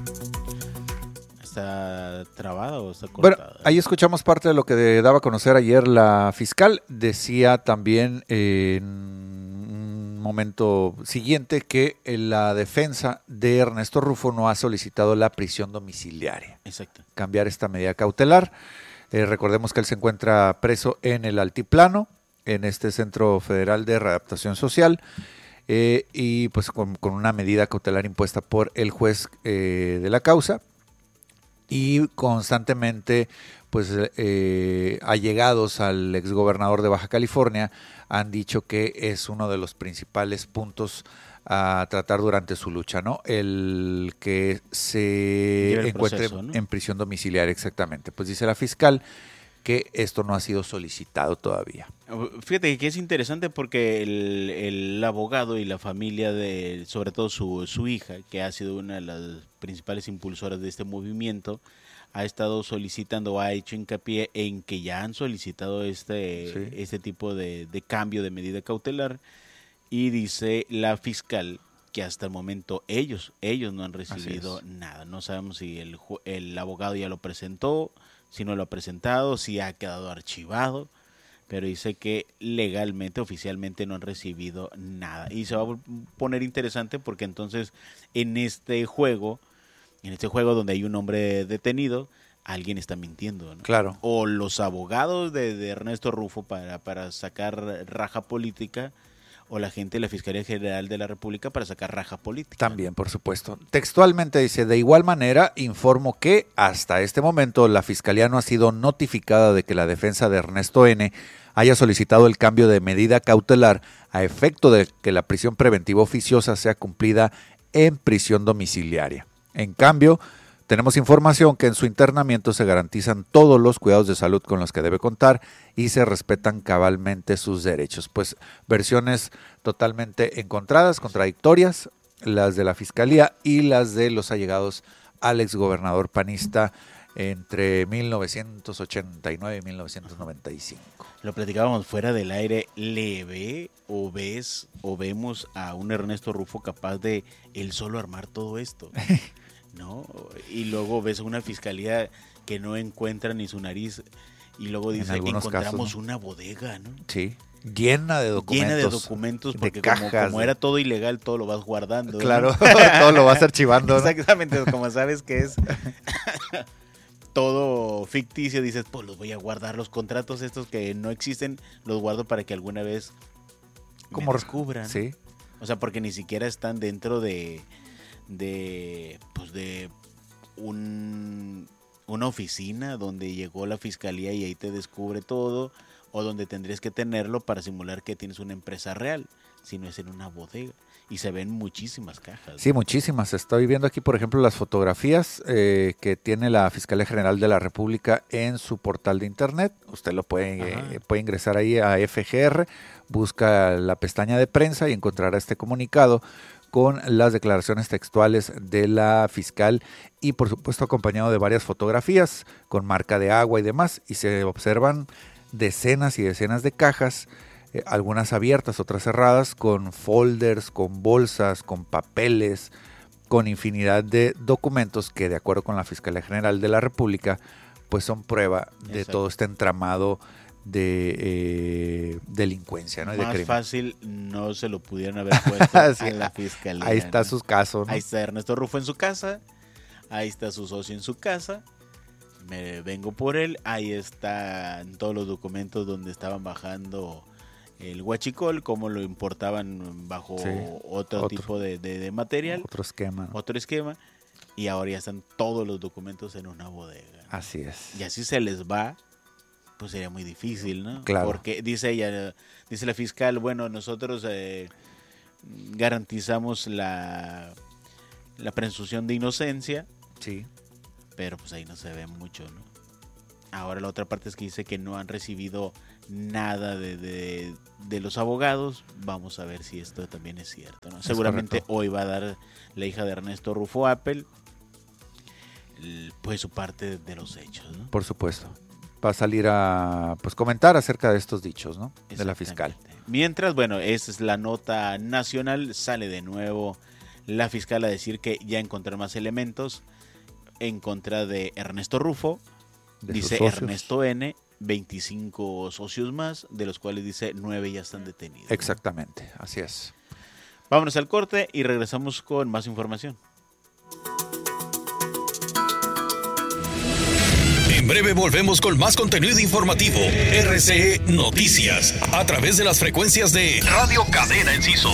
¿Está trabada o está Bueno, cortada? ahí escuchamos parte de lo que daba a conocer ayer la fiscal. Decía también en un momento siguiente que la defensa de Ernesto Rufo no ha solicitado la prisión domiciliaria. Exacto. Cambiar esta medida cautelar. Recordemos que él se encuentra preso en el Altiplano, en este Centro Federal de Readaptación Social, y pues con una medida cautelar impuesta por el juez de la causa. Y constantemente, pues, allegados al exgobernador de Baja California han dicho que es uno de los principales puntos a tratar durante su lucha, ¿no? El que se encuentre proceso, ¿no? en prisión domiciliaria, exactamente. Pues dice la fiscal que esto no ha sido solicitado todavía. Fíjate que es interesante porque el abogado y la familia de, sobre todo su hija, que ha sido una de las principales impulsoras de este movimiento, ha estado solicitando, ha hecho hincapié en que ya han solicitado este tipo de cambio de medida cautelar, y dice la fiscal que hasta el momento ellos no han recibido nada. No sabemos si el abogado ya lo presentó, si no lo ha presentado, si ha quedado archivado, pero dice que legalmente, oficialmente no han recibido nada. Y se va a poner interesante porque entonces en este juego donde hay un hombre detenido, alguien está mintiendo, ¿no? Claro. O los abogados de Ernesto Rufo para sacar raja política, o la gente de la Fiscalía General de la República para sacar raja política. También, por supuesto. Textualmente dice, de igual manera, informo que hasta este momento la Fiscalía no ha sido notificada de que la defensa de Ernesto N. haya solicitado el cambio de medida cautelar a efecto de que la prisión preventiva oficiosa sea cumplida en prisión domiciliaria. En cambio, tenemos información que en su internamiento se garantizan todos los cuidados de salud con los que debe contar y se respetan cabalmente sus derechos. Pues versiones totalmente encontradas, contradictorias, las de la Fiscalía y las de los allegados al exgobernador panista entre 1989 y 1995. Lo platicábamos fuera del aire. ¿Le ve o ves o vemos a un Ernesto Rufo capaz de él solo armar todo esto? ¿No? Y luego ves una fiscalía que no encuentra ni su nariz, y luego dice, encontramos casos, ¿no? Una bodega, ¿no? Sí, llena de documentos, porque cajas, como era todo ilegal, todo lo vas guardando. Claro, ¿no? todo lo vas archivando, ¿no? Exactamente, como sabes que es todo ficticio, dices, pues los voy a guardar, los contratos estos que no existen, los guardo para que alguna vez me descubran. Sí. O sea, porque ni siquiera están dentro de una oficina donde llegó la fiscalía y ahí te descubre todo, o donde tendrías que tenerlo para simular que tienes una empresa real, sino es en una bodega. Y se ven muchísimas cajas. Sí, muchísimas. Estoy viendo aquí, por ejemplo, las fotografías que tiene la Fiscalía General de la República en su portal de internet. Usted lo puede ingresar ahí a FGR, busca la pestaña de prensa y encontrará este comunicado con las declaraciones textuales de la fiscal y por supuesto acompañado de varias fotografías con marca de agua y demás, y se observan decenas y decenas de cajas, algunas abiertas, otras cerradas, con folders, con bolsas, con papeles, con infinidad de documentos que de acuerdo con la Fiscalía General de la República pues son prueba de todo este entramado de delincuencia, ¿no? Y Más de crimen. fácil no se lo pudieran haber puesto a la fiscalía. Ahí está, ¿no? Su caso, ¿no? Ahí está Ernesto Rufo en su casa, ahí está su socio en su casa, me vengo por él, ahí están todos los documentos donde estaban bajando el huachicol, cómo lo importaban bajo otro tipo de material. Otro esquema, ¿no? Otro esquema, y ahora ya están todos los documentos en una bodega, ¿no? Así es. Y así se les va, pues sería muy difícil, ¿no? Claro. Porque dice ella, dice la fiscal, bueno, nosotros garantizamos la presunción de inocencia. Sí. Pero pues ahí no se ve mucho, ¿no? Ahora la otra parte es que dice que no han recibido nada de los abogados. Vamos a ver si esto también es cierto, ¿no? Seguramente correcto. Hoy va a dar la hija de Ernesto Rufo Appel pues su parte de los hechos, ¿no? Por supuesto. Va a salir a pues comentar acerca de estos dichos, ¿no? De la fiscal. Mientras, bueno, esa es la nota nacional. Sale de nuevo la fiscal a decir que ya encontraron más elementos en contra de Ernesto Rufo, dice Ernesto N., 25 socios más, de los cuales dice 9 ya están detenidos. Exactamente, así es. Vámonos al corte y regresamos con más información. En breve volvemos con más contenido informativo. RCE Noticias, a través de las frecuencias de Radio Cadena Enciso.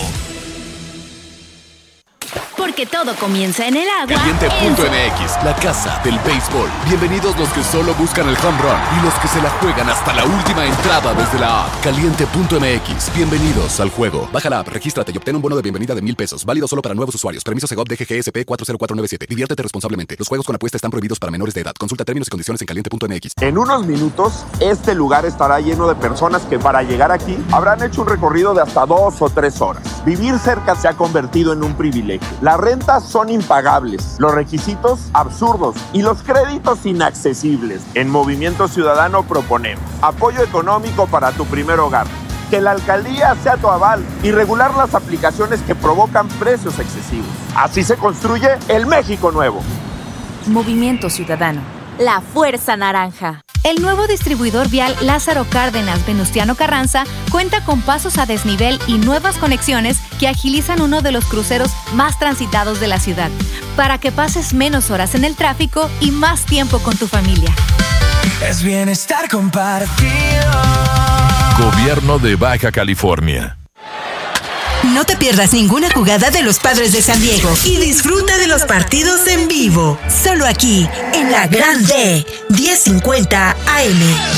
Porque todo comienza en el agua. Caliente.mx, la casa del béisbol. Bienvenidos los que solo buscan el home run y los que se la juegan hasta la última entrada desde la app. Caliente.mx, bienvenidos al juego. Baja la app, regístrate y obtén un bono de bienvenida de $1,000. Válido solo para nuevos usuarios. Permiso Segov DGGSP 40497. Diviértete responsablemente. Los juegos con apuesta están prohibidos para menores de edad. Consulta términos y condiciones en Caliente.mx. En unos minutos, este lugar estará lleno de personas que para llegar aquí habrán hecho un recorrido de hasta 2 o 3 horas. Vivir cerca se ha convertido en un privilegio. Las rentas son impagables, los requisitos absurdos y los créditos inaccesibles. En Movimiento Ciudadano proponemos apoyo económico para tu primer hogar, que la alcaldía sea tu aval y regular las aplicaciones que provocan precios excesivos. Así se construye el México nuevo. Movimiento Ciudadano. La Fuerza Naranja. El nuevo distribuidor vial Lázaro Cárdenas Venustiano Carranza cuenta con pasos a desnivel y nuevas conexiones que agilizan uno de los cruceros más transitados de la ciudad, para que pases menos horas en el tráfico y más tiempo con tu familia. Es bienestar compartido. Gobierno de Baja California. No te pierdas ninguna jugada de los Padres de San Diego y disfruta de los partidos en vivo. Solo aquí, en la Gran D, 1050 AM.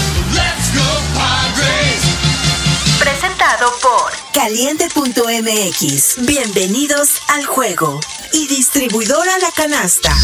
Presentado por Caliente.mx. Bienvenidos al juego. Y distribuidora La Canasta.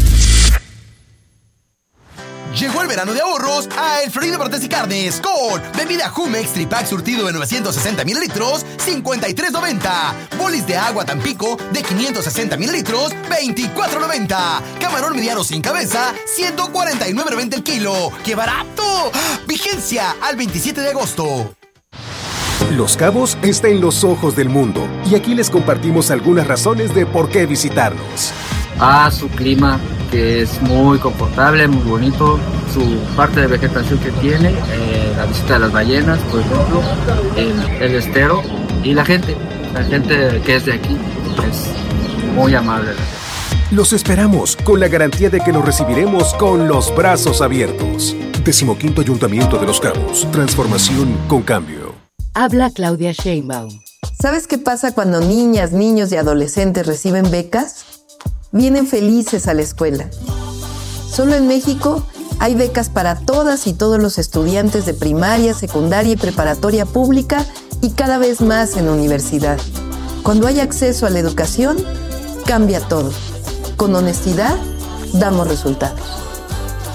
Llegó el verano de ahorros a El Florido Barrotes y Carnes con bebida Jumex Tripack surtido de 960 mililitros, $53.90. Bolis de agua Tampico de 560 mililitros, $24.90. Camarón mediano sin cabeza, $149.90 el kilo. ¡Qué barato! Vigencia al 27 de agosto. Los Cabos está en los ojos del mundo y aquí les compartimos algunas razones de por qué visitarnos. Su clima, que es muy confortable, muy bonito, su parte de vegetación que tiene, la visita de las ballenas, por ejemplo, el estero y la gente que es de aquí es muy amable. Los esperamos con la garantía de que los recibiremos con los brazos abiertos. 15º Ayuntamiento de Los Cabos. Transformación con cambio. Habla Claudia Sheinbaum. ¿Sabes qué pasa cuando niñas, niños y adolescentes reciben becas? Vienen felices a la escuela. Solo en México hay becas para todas y todos los estudiantes de primaria, secundaria y preparatoria pública y cada vez más en universidad. Cuando hay acceso a la educación, cambia todo. Con honestidad, damos resultados.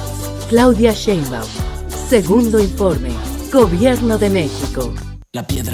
Claudia Sheinbaum. Segundo informe. Gobierno de México. La piedra.